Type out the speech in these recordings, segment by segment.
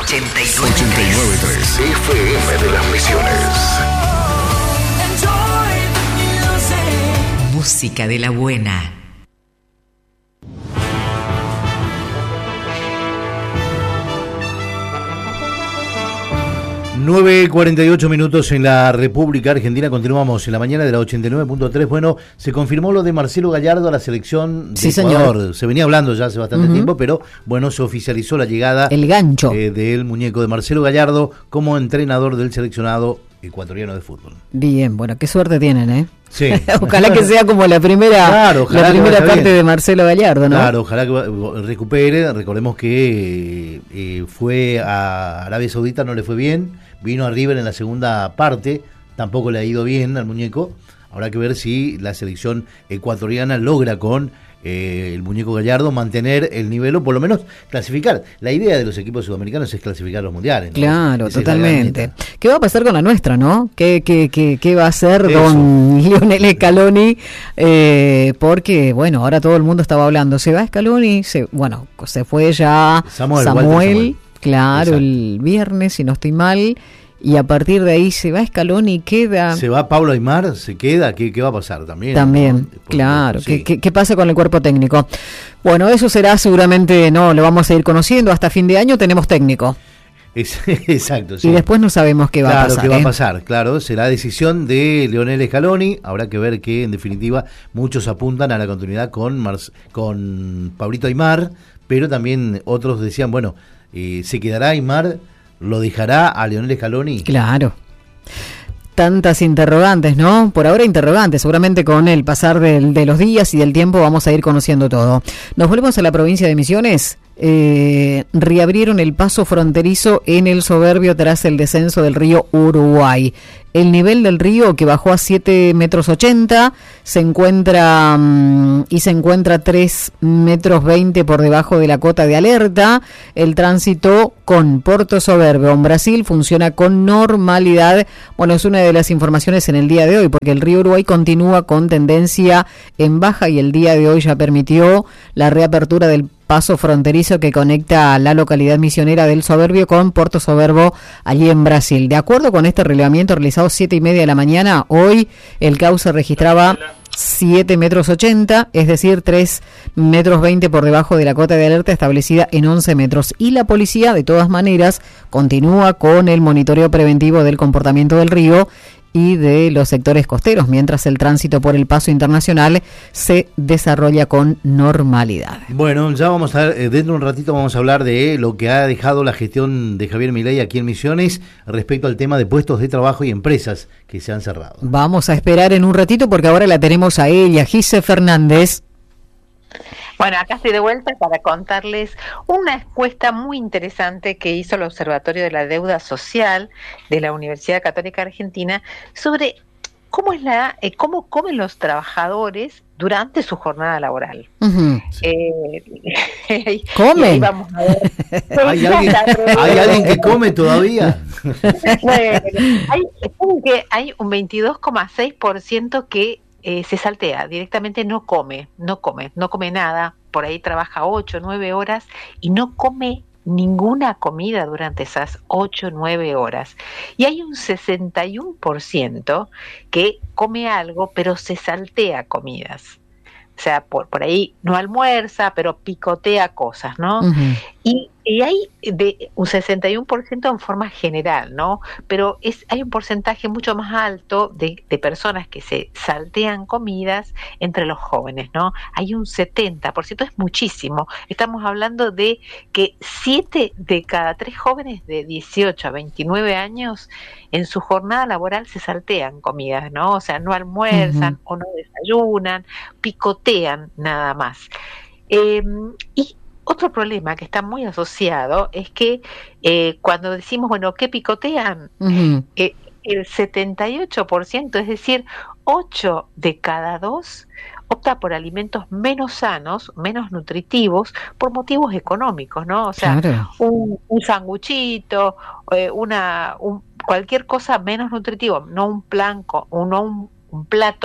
89.3 FM de las Misiones. Música de la buena. 9:48 minutos en la República Argentina. Continuamos en la mañana de la 89.3. Bueno, se confirmó lo de Marcelo Gallardo a la selección de Ecuador. Señor. Se venía hablando ya hace bastante tiempo, pero bueno, se oficializó la llegada el gancho del muñeco de Marcelo Gallardo como entrenador del seleccionado ecuatoriano de fútbol. Bien, bueno, qué suerte tienen, ¿eh? Sí. Ojalá que sea como la primera, claro, la primera parte bien de Marcelo Gallardo, ¿no? Claro, ojalá que recupere. Recordemos que fue a Arabia Saudita, no le fue bien. Vino a River en la segunda parte, tampoco le ha ido bien al muñeco. Habrá que ver si la selección ecuatoriana logra con el muñeco Gallardo mantener el nivel o por lo menos clasificar. La idea de los equipos sudamericanos es clasificar los mundiales, ¿no? Claro, totalmente. ¿Qué va a pasar con la nuestra, no? ¿Qué va a hacer Eso. con Lionel Scaloni? Porque, bueno, ahora todo el mundo estaba hablando. ¿Se va Scaloni? Se fue ya Samuel. Claro, exacto. El viernes, si no estoy mal. Y a partir de ahí se va Scaloni y queda... ¿Se va Pablo Aimar? ¿Se queda? ¿Qué va a pasar también? También, ¿no? Claro. Sí. ¿Qué pasa con el cuerpo técnico? Bueno, eso será seguramente, no, lo vamos a ir conociendo. Hasta fin de año tenemos técnico. Exacto, sí. Y después no sabemos qué va a pasar. Claro, qué va a pasar, claro. Será decisión de Lionel Scaloni. Habrá que ver que, en definitiva, muchos apuntan a la continuidad con Pablito Aimar, pero también otros decían, bueno, ¿se quedará Aimar? ¿Lo dejará a Lionel Scaloni? Claro. Tantas interrogantes, ¿no? Por ahora interrogantes. Seguramente con el pasar de los días y del tiempo vamos a ir conociendo todo. Nos volvemos a la provincia de Misiones. Reabrieron el paso fronterizo en el Soberbio tras el descenso del río Uruguay. El nivel del río, que bajó a 7,80 metros, se encuentra 3,20 metros por debajo de la cota de alerta. El tránsito con Porto Soberbio en Brasil funciona con normalidad. Bueno, es una de las informaciones en el día de hoy, porque el río Uruguay continúa con tendencia en baja y el día de hoy ya permitió la reapertura del paso fronterizo que conecta la localidad misionera del Soberbio con Porto Soberbo, allí en Brasil. De acuerdo con este relevamiento realizado 7:30 de la mañana, hoy el cauce registraba 7,80 metros, es decir, 3,20 metros por debajo de la cota de alerta establecida en 11 metros. Y la policía, de todas maneras, continúa con el monitoreo preventivo del comportamiento del río y de los sectores costeros, mientras el tránsito por el paso internacional se desarrolla con normalidad. Bueno, ya vamos a ver, dentro de un ratito vamos a hablar de lo que ha dejado la gestión de Javier Milei aquí en Misiones respecto al tema de puestos de trabajo y empresas que se han cerrado. Vamos a esperar en un ratito porque ahora la tenemos a ella, Gise Fernández. Bueno, acá estoy de vuelta para contarles una encuesta muy interesante que hizo el Observatorio de la Deuda Social de la Universidad Católica Argentina sobre cómo comen los trabajadores durante su jornada laboral. Uh-huh. ¿Comen? Vamos a ver. ¿Hay alguien que come todavía? Bueno, hay un 22,6% que se saltea, directamente no come nada, por ahí trabaja 8, 9 horas y no come ninguna comida durante esas 8, 9 horas. Y hay un 61% que come algo, pero se saltea comidas. O sea, por ahí no almuerza, pero picotea cosas, ¿no? Uh-huh. Y hay de un 61% en forma general, ¿no? Pero hay un porcentaje mucho más alto de personas que se saltean comidas entre los jóvenes, ¿no? Hay un 70%, es muchísimo. Estamos hablando de que 7 de cada 3 jóvenes de 18 a 29 años en su jornada laboral se saltean comidas, ¿no? O sea, no almuerzan o no desayunan, picotean nada más. Y otro problema que está muy asociado es que cuando decimos, bueno, ¿qué picotean? Uh-huh. El 78%, es decir, 8 de cada 2 opta por alimentos menos sanos, menos nutritivos, por motivos económicos, ¿no? O sea, claro, un sanguchito, cualquier cosa menos nutritivo, no un plato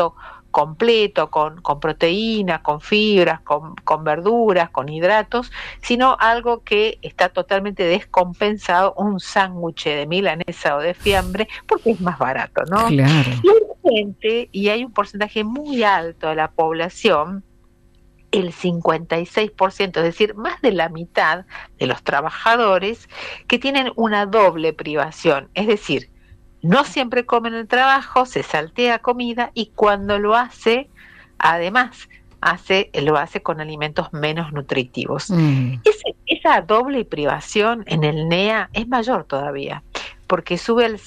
completo, con proteínas, con fibras, con verduras, con hidratos, sino algo que está totalmente descompensado, un sándwich de milanesa o de fiambre, porque es más barato, ¿no? Claro. Y hay gente, y hay un porcentaje muy alto de la población, el 56%, es decir, más de la mitad de los trabajadores que tienen una doble privación, es decir, no siempre come en el trabajo, se saltea comida y cuando lo hace, además, lo hace con alimentos menos nutritivos. Esa doble privación en el NEA es mayor todavía, porque sube al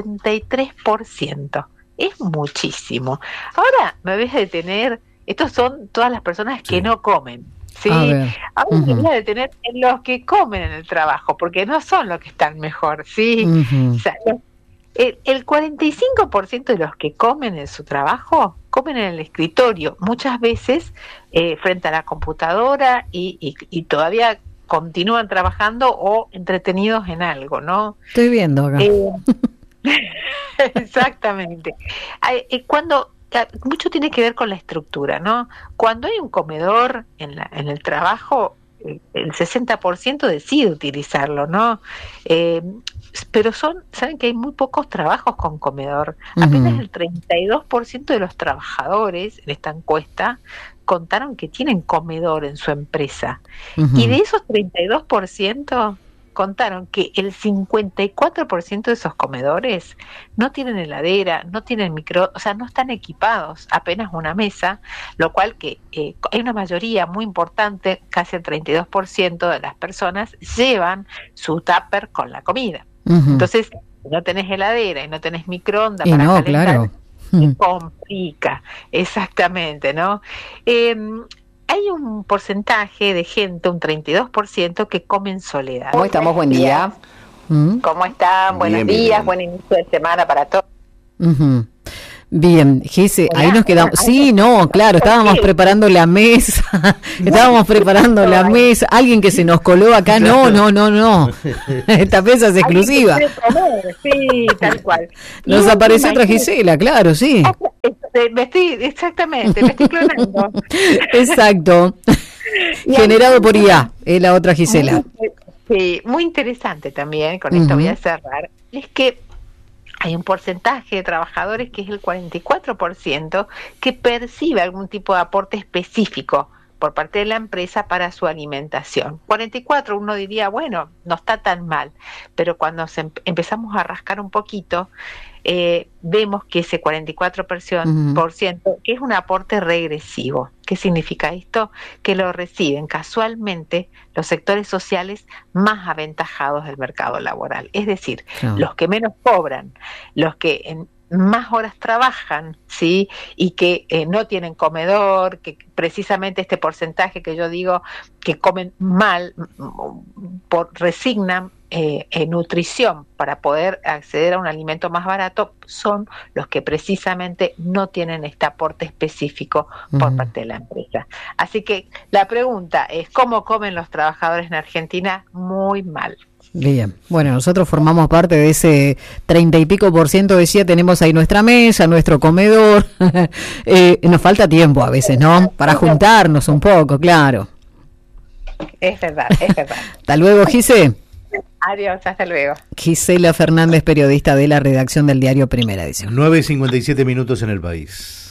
63%. Es muchísimo. Ahora me voy a detener. Estos son todas las personas que no comen, ¿sí? Ahora me voy a detener en los que comen en el trabajo, porque no son los que están mejor, ¿sí? O sea, el 45% de los que comen en su trabajo, comen en el escritorio, muchas veces frente a la computadora y todavía continúan trabajando o entretenidos en algo, ¿no? Estoy viendo acá. Exactamente. Mucho tiene que ver con la estructura, ¿no? Cuando hay un comedor en el trabajo, el 60% decide utilizarlo, ¿no? Pero saben que hay muy pocos trabajos con comedor. Apenas el 32% de los trabajadores en esta encuesta contaron que tienen comedor en su empresa. Y de esos 32%, contaron que el 54% de esos comedores no tienen heladera, no tienen o sea, no están equipados, apenas una mesa, lo cual que hay una mayoría muy importante, casi el 32% de las personas llevan su tupper con la comida. Entonces, si no tenés heladera y no tenés microondas para calentar, claro. Se complica, exactamente, ¿no? Hay un porcentaje de gente, un 32%, que come en soledad. ¿Cómo estamos? Buen día. ¿Cómo están? Buenos días, buen inicio de semana para todos. Bien, Gise, ahí nos quedamos. Sí, no, claro, estábamos preparando la mesa. La mesa. Alguien que se nos coló acá, no. Esta mesa es exclusiva. Sí, tal cual. Nos apareció otra Gisela, claro, sí. Me estoy clonando. Exacto. Generado por IA, es la otra Gisela. Sí, muy interesante también, con esto voy a cerrar, es que hay un porcentaje de trabajadores que es el 44% que percibe algún tipo de aporte específico por parte de la empresa para su alimentación. 44, uno diría, bueno, no está tan mal, pero cuando empezamos a rascar un poquito, vemos que ese 44%, que es un aporte regresivo. ¿Qué significa esto? Que lo reciben casualmente los sectores sociales más aventajados del mercado laboral. Es decir, los que menos cobran, los que en más horas trabajan, ¿sí? Y que no tienen comedor, que precisamente este porcentaje que yo digo que comen mal, resignan nutrición para poder acceder a un alimento más barato, son los que precisamente no tienen este aporte específico por parte de la empresa. Así que la pregunta es, ¿cómo comen los trabajadores en Argentina? Muy mal. Bien, bueno, nosotros formamos parte de ese 30 y pico %, decía, tenemos ahí nuestra mesa, nuestro comedor, nos falta tiempo a veces, ¿no? Para juntarnos un poco, claro. Es verdad. Hasta luego, Gise. Adiós, hasta luego. Gisela Fernández, periodista de la redacción del diario Primera Edición. 9:57 en el país.